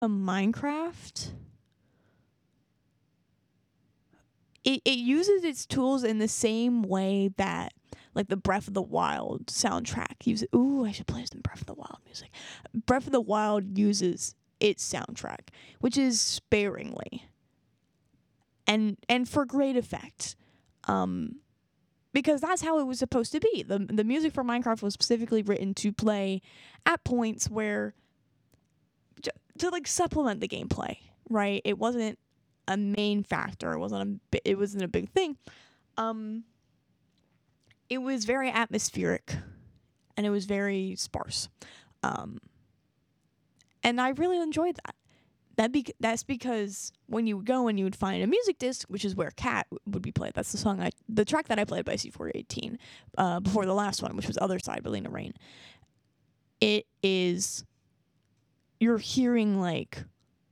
a Minecraft, it uses its tools in the same way that like the Breath of the Wild soundtrack uses. Ooh, I should play some Breath of the Wild music. Breath of the Wild uses its soundtrack, which is sparingly and for great effect. Because that's how it was supposed to be. The music for Minecraft was specifically written to play at points where to like supplement the gameplay, right? It wasn't a main factor. It wasn't a big thing. It was very atmospheric and it was very sparse. And I really enjoyed that. That's because when you would go and you would find a music disc, which is where Cat would be played. That's the track that I played by C418 before the last one, which was Other Side by Lena Raine. It is, you're hearing like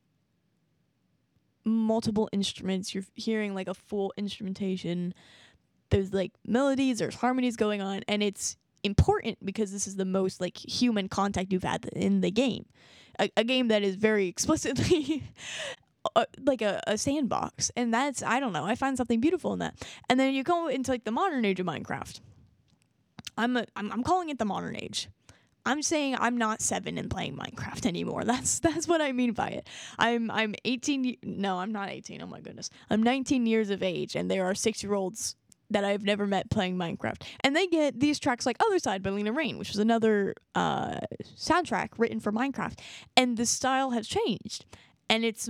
multiple instruments. You're hearing like a full instrumentation. There's like melodies, there's harmonies going on, and it's important because this is the most like human contact you've had in the game. A game that is very explicitly like a sandbox, and that's, I don't know, I find something beautiful in that. And then you go into like the modern age of Minecraft. I'm calling it the modern age. I'm saying I'm not 7 and playing Minecraft anymore. That's what I mean by it. I'm 18. No, I'm not 18. Oh my goodness. I'm 19 years of age, and there are 6-year-olds that I've never met playing Minecraft. And they get these tracks like Other Side by Lena Raine, which was another soundtrack written for Minecraft. And the style has changed. And it's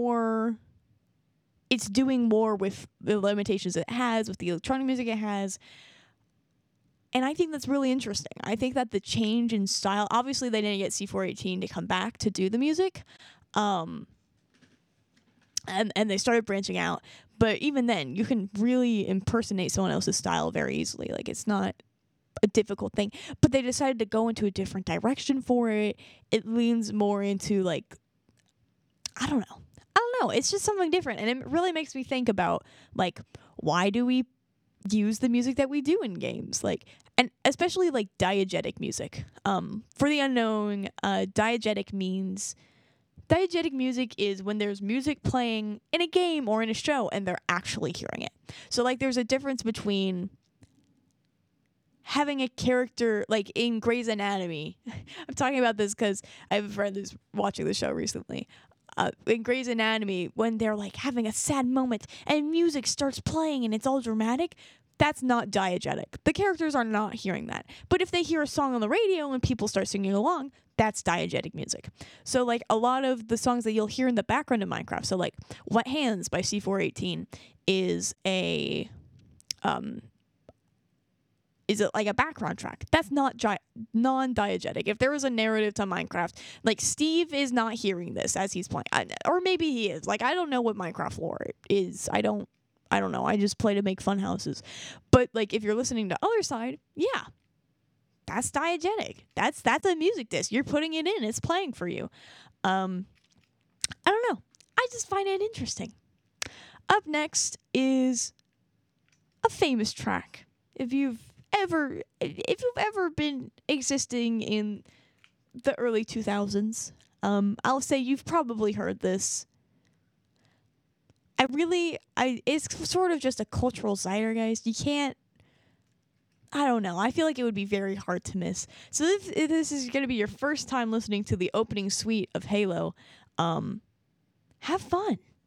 doing more with the limitations it has, with the electronic music it has. And I think that's really interesting. I think that the change in style, obviously they didn't get C418 to come back to do the music. And they started branching out. But even then, you can really impersonate someone else's style very easily. Like, it's not a difficult thing. But they decided to go into a different direction for it. It leans more into, like, I don't know. It's just something different. And it really makes me think about, like, why do we use the music that we do in games? Like, and especially, like, diegetic music. For the unknown, diegetic music is when there's music playing in a game or in a show and they're actually hearing it. So, like, there's a difference between having a character, like in Grey's Anatomy. I'm talking about this because I have a friend who's watching the show recently. In Grey's Anatomy, when they're, like, having a sad moment and music starts playing and it's all dramatic, that's not diegetic. The characters are not hearing that. But if they hear a song on the radio and people start singing along, that's diegetic music. So, like, a lot of the songs that you'll hear in the background of Minecraft, so, like, Wet Hands by C418 is a like a background track. That's not non-diegetic. If there was a narrative to Minecraft, like, Steve is not hearing this as he's playing. Or maybe he is. Like, I don't know what Minecraft lore is. I don't know. I just play to make fun houses. But, like, if you're listening to Other Side, yeah, that's diegetic. That's a music disc. You're putting it in. It's playing for you. I don't know. I just find it interesting. Up next is a famous track. If you've ever been existing in the early 2000s, I'll say you've probably heard this. It's sort of just a cultural zeitgeist. You can't, I don't know. I feel like it would be very hard to miss. So if this is going to be your first time listening to the opening suite of Halo, have fun.